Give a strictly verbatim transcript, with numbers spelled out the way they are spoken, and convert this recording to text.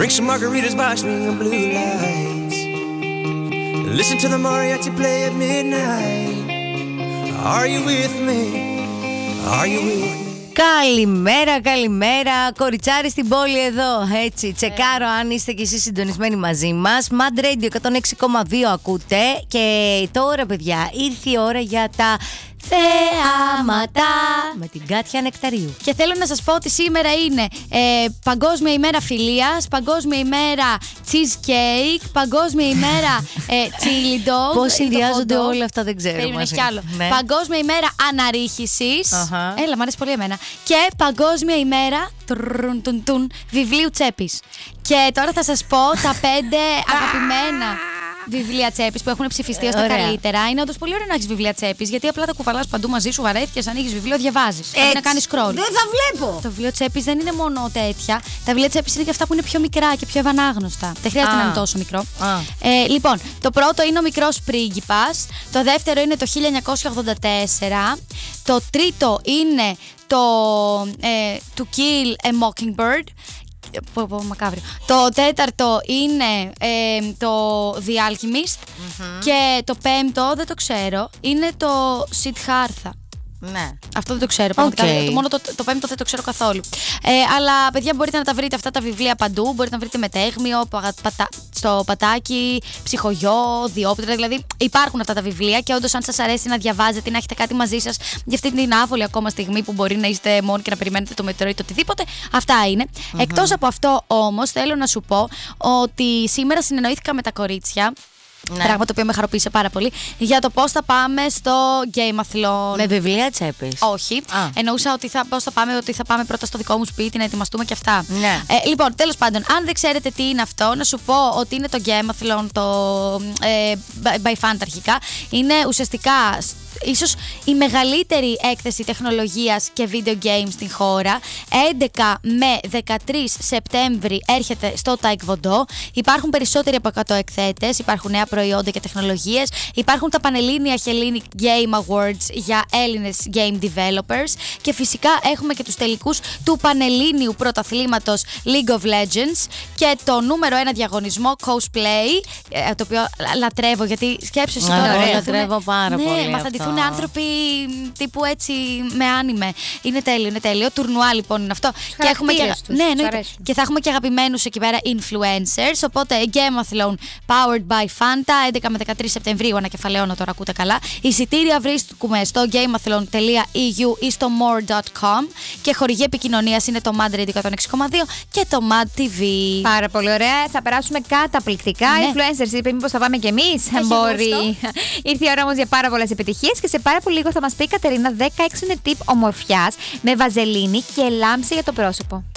Drink some margaritas by swinging blue lights. Listen to the mariachi play at midnight. Are you with me? Are you with me? Καλημέρα, καλημέρα. Κοριτσάρι στην πόλη εδώ. Έτσι, τσεκάρω αν είστε κι εσείς συντονισμένοι μαζί μας. Mad Radio εκατόν έξι κόμμα δύο ακούτε. Και τώρα, παιδιά, ήρθε η ώρα για τα θεάματα με την Κάτια Νεκταρίου. Και θέλω να σας πω ότι σήμερα είναι ε, Παγκόσμια ημέρα φιλίας, Παγκόσμια ημέρα cheesecake, Παγκόσμια ημέρα ε, chili dog. Πώς συνδυάζονται όλα αυτά δεν ξέρω. Περίμενε κι άλλο. Ναι. Παγκόσμια ημέρα αναρρίχησης. Uh-huh. Έλα, μ' αρέσει πολύ εμένα. Και Παγκόσμια ημέρα τουν, τουν, τουν, βιβλίου τσέπης. Και τώρα θα σας πω τα πέντε αγαπημένα βιβλία τσέπης που έχουν ψηφιστεί ως τα καλύτερα. Είναι όντως πολύ ωραίο να έχεις βιβλία τσέπης, γιατί απλά τα κουβαλάς παντού μαζί σου, βαρέθηκες, ανοίγεις βιβλίο, διαβάζεις. Πρέπει να κάνεις scroll. Δεν θα βλέπω. Το βιβλίο τσέπης δεν είναι μόνο τέτοια. Τα βιβλία τσέπης είναι και αυτά που είναι πιο μικρά και πιο ευανάγνωστα. Δεν χρειάζεται ah. να είναι τόσο μικρό. Ah. Ε, λοιπόν, το πρώτο είναι ο Μικρός Πρίγκιπας. Το δεύτερο είναι το χίλια εννιακόσια ογδόντα τέσσερα. Το τρίτο είναι το ε, To Kill a Mockingbird. Πω, πω, μακάβριο. Το τέταρτο είναι ε, το The Alchemist. Mm-hmm. Και το πέμπτο, δεν το ξέρω, είναι το Siddhartha. Ναι. Αυτό δεν το ξέρω. Okay. Το, μόνο το, το πέμπτο δεν το ξέρω καθόλου. Ε, αλλά παιδιά, μπορείτε να τα βρείτε αυτά τα βιβλία παντού. Μπορείτε να βρείτε μετέγμιο, πατα, στο πατάκι, ψυχογειό, διόπτρα. Δηλαδή υπάρχουν αυτά τα βιβλία και όντως, αν σας αρέσει να διαβάζετε, να έχετε κάτι μαζί σας για αυτή την άβολη ακόμα στιγμή που μπορεί να είστε μόνοι και να περιμένετε το μετρό ή το οτιδήποτε, αυτά είναι. Mm-hmm. Εκτός από αυτό, όμως, θέλω να σου πω ότι σήμερα συνεννοήθηκα με τα κορίτσια. Ναι. Πράγμα το οποίο με χαροποίησε πάρα πολύ. Για το πώς θα πάμε στο Gameathlon. Με βιβλία τσέπης. Όχι. Ah. Εννοούσα ότι θα, πώς θα πάμε, ότι θα πάμε πρώτα στο δικό μου σπίτι να ετοιμαστούμε και αυτά. Ναι. Ε, λοιπόν, τέλος πάντων, αν δεν ξέρετε τι είναι αυτό, να σου πω ότι είναι το Gameathlon, το ε, by Fanta αρχικά. Είναι ουσιαστικά ίσως η μεγαλύτερη έκθεση τεχνολογίας και video games στην χώρα. έντεκα με δεκατρείς Σεπτέμβρη έρχεται στο Taekwondo. Υπάρχουν περισσότεροι από εκατό εκθέτες, υπάρχουν νέα προϊόντα και τεχνολογίες. Υπάρχουν τα Πανελλήνια Hellenic Game Awards για Έλληνες game developers. Και φυσικά έχουμε και τους τελικούς του Πανελλήνιου Πρωταθλήματος League of Legends και το νούμερο ένα διαγωνισμό Cosplay, το οποίο λατρεύω, γιατί σκέψου εσύ τώρα. Ωραία, λατρεύω πάρα ναι, πολύ. Μα θα ντυθούν άνθρωποι τύπου έτσι με άνιμε. Είναι τέλειο, είναι τέλειο. Τουρνουά λοιπόν είναι αυτό. Και, έχουμε και... Ναι, ναι, και θα έχουμε και αγαπημένους εκεί πέρα influencers. Οπότε Gameathlon powered by Fanta, έντεκα με δεκατρείς Σεπτεμβρίου, ανακεφαλαίωνω τώρα, ακούτε καλά. Εισιτήρια βρίσκουμε στο gameathlon τελεία ι γιου ή στο more τελεία com και χορηγή επικοινωνίας είναι το Mad Radio εκατόν έξι κόμμα δύο και το Mad τι βι. Πάρα πολύ ωραία. Θα περάσουμε καταπληκτικά. Ναι. Influencers, είπε, μήπως θα πάμε κι εμείς. Μπορεί. Ήρθε η ώρα όμως για πάρα πολλές επιτυχίες και σε πάρα πολύ λίγο θα μας πει η Κατερίνα δέκα έξι tip ομορφιάς με βαζελίνη και λάμψη για το πρόσωπο.